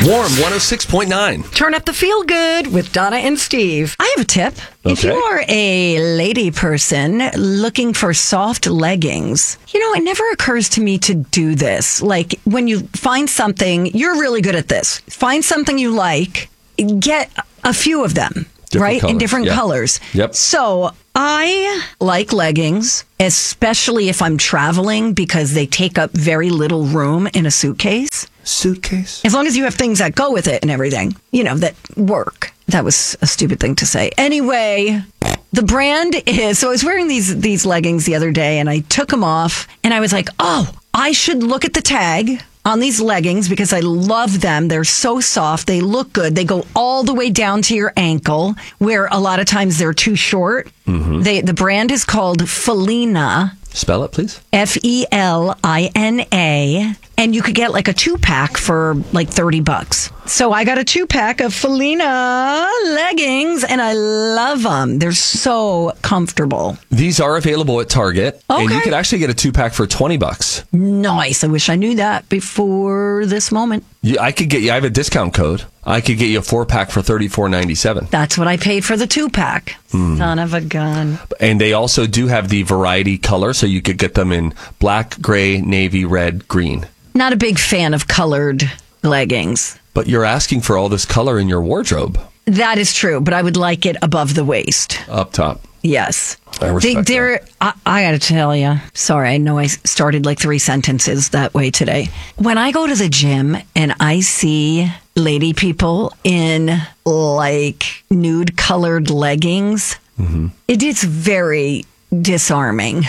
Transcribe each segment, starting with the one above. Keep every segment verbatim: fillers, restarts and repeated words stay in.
Warm one oh six point nine. Turn up the feel good with Donna and Steve. I have a tip. Okay. If you are a lady person looking for soft leggings, you know, it never occurs to me to do this. Like when you find something, you're really good at this. Find something you like, get a few of them, Different right? colors. In different Yeah. colors. Yep. So I like leggings, especially if I'm traveling because they take up very little room in a suitcase. Suitcase? As long as you have things that go with it and everything, you know, that work. That was a stupid thing to say. Anyway, the brand is, so I was wearing these these leggings the other day and I took them off and I was like, oh, I should look at the tag on these leggings because I love them. They're so soft. They look good. They go all the way down to your ankle where a lot of times they're too short. Mm-hmm. They, the brand is called Felina. Spell it, please. F E L I N A. And you could get like a two pack for like thirty bucks. So I got a two pack of Felina leggings and I love them. They're so comfortable. These are available at Target. And you Okay. could actually get a two pack for twenty bucks. Nice. I wish I knew that before this moment. You, I could get you, I have a discount code. I could get you a four pack for thirty-four ninety-seven. That's what I paid for the two pack. Hmm. Son of a gun. And they also do have the variety color, so you could get them in black, gray, navy, red, green. Not a big fan of colored leggings. But you're asking for all this color in your wardrobe. That is true, but I would like it above the waist. Up top. Yes. I respect They, they're, I, I got to tell you, sorry, I know I started like three sentences that way today. When I go to the gym and I see lady people in like nude colored leggings, mm-hmm. it is very disarming.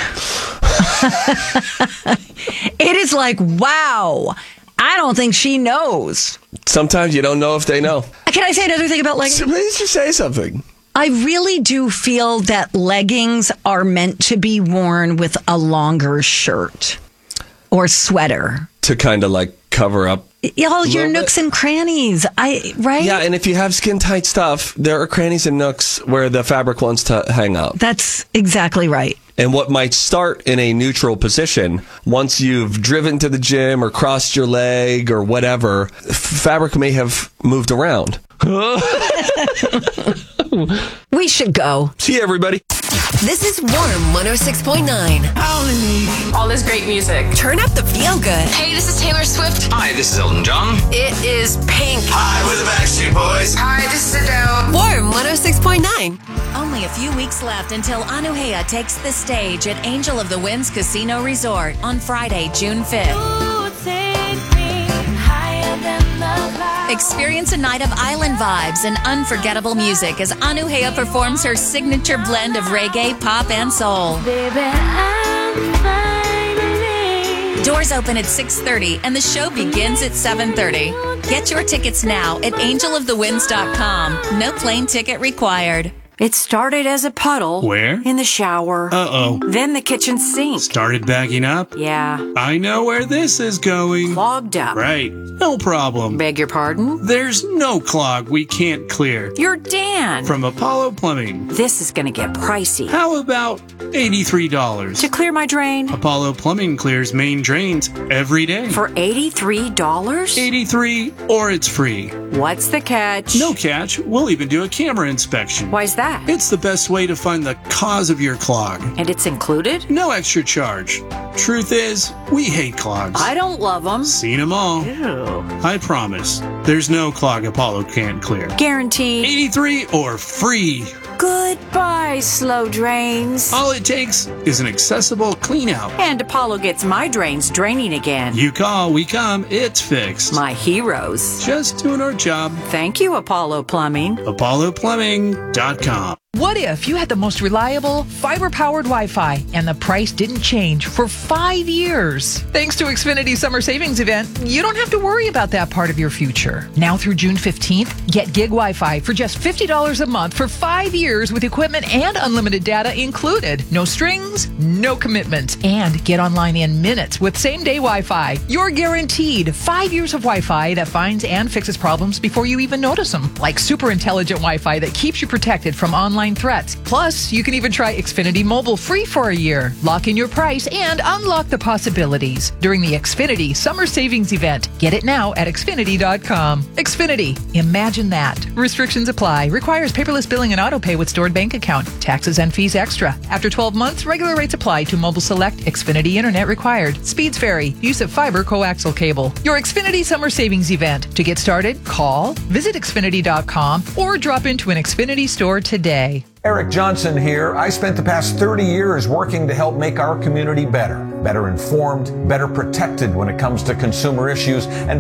It is like, wow, I don't think she knows. Sometimes you don't know if they know. Can I say another thing about leggings? So please just say something. I really do feel that leggings are meant to be worn with a longer shirt or sweater. To kind of like cover up. All your bit. nooks and crannies. I right? Yeah, and if you have skin tight stuff, there are crannies and nooks where the fabric wants to hang out. That's exactly right. And what might start in a neutral position, once you've driven to the gym or crossed your leg or whatever, f- fabric may have moved around. We should go. See you, everybody. This is Warm one oh six point nine. All this great music. Turn up the feel good. Hey, this is Taylor Swift. Hi, this is Elton John. It is Pink. Hi, we're the Backstreet Boys. Hi, this is Adele. Warm one oh six point nine. Only a few weeks left until Anuhea takes the stage at Angel of the Winds Casino Resort on Friday, June fifth. Experience a night of island vibes and unforgettable music as Anuhea performs her signature blend of reggae, pop, and soul. Doors open at six thirty and the show begins at seven thirty. Get your tickets now at angel of the winds dot com. No plane ticket required. It started as a puddle. Where? In the shower. Uh-oh. Then the kitchen sink. Started backing up? Yeah. I know where this is going. Clogged up. Right. No problem. Beg your pardon? There's no clog we can't clear. You're Dan. From Apollo Plumbing. This is going to get pricey. How about eighty-three dollars? To clear my drain? Apollo Plumbing clears main drains every day. For eighty-three dollars? eighty-three dollars or it's free. What's the catch? No catch. We'll even do a camera inspection. Why's that? It's the best way to find the cause of your clog. And it's included? No extra charge. Truth is, we hate clogs. I don't love them. Seen them all. Ew. I promise. There's no clog Apollo can't clear. Guaranteed. eighty-three or free. Goodbye, slow drains. All it takes is an accessible clean out. And Apollo gets my drains draining again. You call, we come, it's fixed. My heroes. Just doing our job. Thank you, Apollo Plumbing. apollo plumbing dot com. What if you had the most reliable, fiber-powered Wi-Fi and the price didn't change for five years? Thanks to Xfinity's summer savings event, you don't have to worry about that part of your future. Now through June fifteenth, get gig Wi-Fi for just fifty dollars a month for five years with equipment and unlimited data included. No strings, no commitment. And get online in minutes with same-day Wi-Fi. You're guaranteed five years of Wi-Fi that finds and fixes problems before you even notice them. Like super intelligent Wi-Fi that keeps you protected from online online threats. Plus, you can even try Xfinity Mobile free for a year. Lock in your price and unlock the possibilities during the Xfinity Summer Savings Event. Get it now at Xfinity dot com. Xfinity. Imagine that. Restrictions apply. Requires paperless billing and auto pay with stored bank account. Taxes and fees extra. After twelve months, regular rates apply to Mobile Select. Xfinity Internet required. Speeds vary. Use of fiber coaxial cable. Your Xfinity Summer Savings Event. To get started, call, visit Xfinity dot com, or drop into an Xfinity store today. Eric Johnson here. I spent the past thirty years working to help make our community better. Better informed, better protected when it comes to consumer issues, and